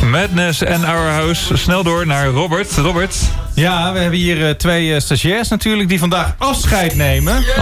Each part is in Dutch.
Madness and Our House. Snel door naar Robert. Robert. Ja, we hebben hier 2 stagiairs natuurlijk die vandaag afscheid nemen. Nee.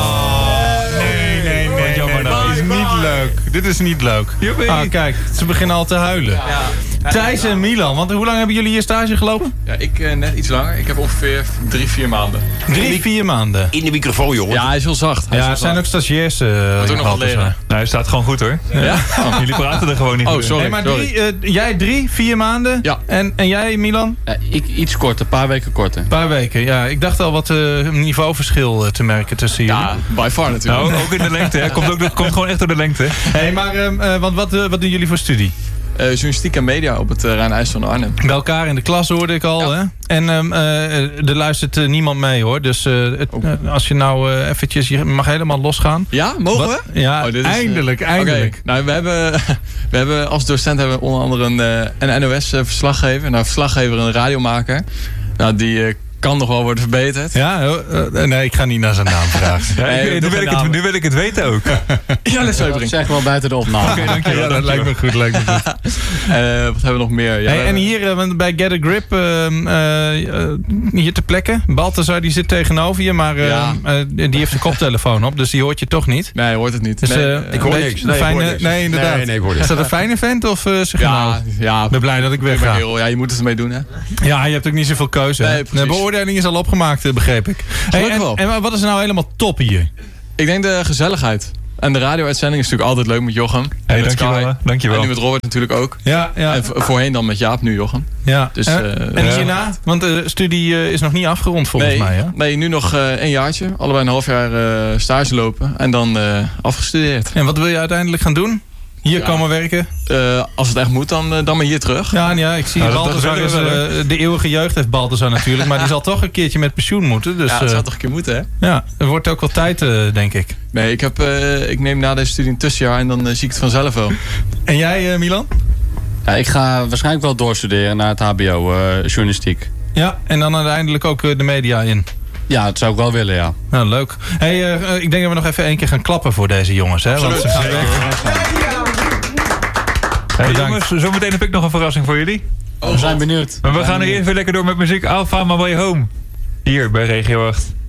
Jammer nou. Dit is niet leuk. Dit is niet leuk. Kijk, ze beginnen al te huilen. Ja. Thijs en Milan, want hoe lang hebben jullie hier stage gelopen? Ja, ik net iets langer. Ik heb ongeveer 3-4 maanden. 3-4 maanden. In de microfoon, jongen. Ja, hij is wel zacht. Het zijn ook stagiairs. Moet ook nog wel leren. Nou, hij staat gewoon goed hoor. Ja? Jullie praten er gewoon niet Oh, meer. sorry. Maar jij 3-4 maanden? Ja. En jij, Milan? Ik iets korter, een paar weken korter. Een paar weken, ja. Ik dacht al wat niveauverschil te merken tussen jullie. Ja, by far natuurlijk. Nou, ook in de lengte. Hè. Komt gewoon echt door de lengte. Hey, maar wat doen jullie voor studie? Journalistiek en media op het Rijn-IJs van Arnhem. Bij elkaar in de klas hoorde ik al. Ja. Hè? En er luistert niemand mee hoor. Dus als je nou eventjes... Je mag helemaal losgaan. Ja, mogen we? Ja, dit is, eindelijk. Okay. Nou, we hebben als docent hebben we onder andere een NOS-verslaggever. Nou, verslaggever en een radiomaker. Nou, die kan nog wel worden verbeterd. Ja, nee, ik ga niet naar zijn naam vragen. Nu wil ik het weten ook. Ja, dat zou je Zeg wel buiten de opname. Oké, dankjewel. Ja, dat lijkt me goed. Wat hebben we nog meer? Ja, en hier bij Get a Grip, hier ter plekke. Balthazar die zit tegenover je, maar die heeft een koptelefoon op, dus die hoort je toch niet. Nee, hij hoort het niet. Dus, ik hoor niks. Nee, inderdaad. Nee, ik hoor niks. Is dat een fijne vent of zeg je nou? Ja, Ik ben blij dat ik wegga. ja, je moet het ermee doen, hè? Ja, je hebt ook niet zoveel keuze. Nee, De precies. beoordeling is al opgemaakt, begreep ik. Wel. En wat is er nou helemaal top hier? Ik denk de gezelligheid. En de radio-uitzending is natuurlijk altijd leuk met Jochem. Hey, en met dankjewel. Sky. Dankjewel. En nu met Robert natuurlijk ook. Ja. En voorheen dan met Jaap, nu Jochem. Ja. Dus, en hierna? Want de studie is nog niet afgerond volgens mij. Hè? Nee, nu nog 1 jaartje. Allebei een half jaar stage lopen. En dan afgestudeerd. En wat wil je uiteindelijk gaan doen? Hier komen werken? Als het echt moet, dan maar hier terug. Ja, ik zie Balthazar is de eeuwige jeugd heeft Balthazar natuurlijk. Maar die zal toch een keertje met pensioen moeten. Dus, ja, dat zou toch een keer moeten, hè? Ja, er wordt ook wel tijd, denk ik. Nee, ik neem na deze studie een tussenjaar en dan zie ik het vanzelf wel. En jij, Milan? Ja, ik ga waarschijnlijk wel doorstuderen naar het HBO, journalistiek. Ja, en dan uiteindelijk ook de media in. Ja, dat zou ik wel willen, ja. Nou, leuk. Hey, ik denk dat we nog even 1 keer gaan klappen voor deze jongens. Hè? Want ze gaan weg. Hey, jongens, zometeen heb ik nog een verrassing voor jullie. We zijn benieuwd. Maar we gaan er eerst weer lekker door met muziek. Alpha, My Way Home. Hier bij Regio 8.